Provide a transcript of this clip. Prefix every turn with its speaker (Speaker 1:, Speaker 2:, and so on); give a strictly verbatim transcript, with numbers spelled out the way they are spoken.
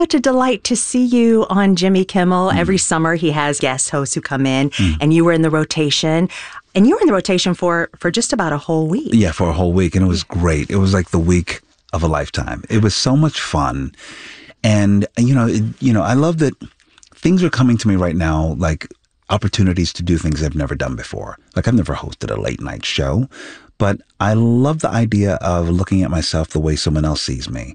Speaker 1: Such a delight to see you on Jimmy Kimmel. Mm. Every summer he has guest hosts who come in, mm. and you were in the rotation. And you were in the rotation for, for just about a whole week.
Speaker 2: Yeah, for a whole week. And it was great. It was like the week of a lifetime. It was so much fun. And, you know, it, you know, I love that things are coming to me right now, like opportunities to do things I've never done before. Like I've never hosted a late night show, but I love the idea of looking at myself the way someone else sees me.